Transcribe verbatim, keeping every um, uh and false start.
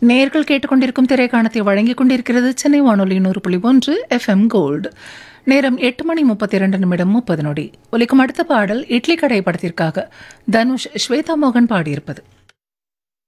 நேர்கள் கேட்டுக்கொண்டிருக்கும் திரைக்காணத்தை வழங்கிக் கொண்டிருக்கிறது சென்னை வானொலி நூறு புள்ளி ஒன்று எஃப்எம் கோல்டு. நேரம் எட்டு மணி முப்பத்தி இரண்டு நிமிடம் முப்பது நொடி. ஒலிக்கும் அடுத்த பாடல் இட்லி கடை படத்திற்காக தனுஷ் ஸ்வேதா மோகன் பாடியிருப்பது.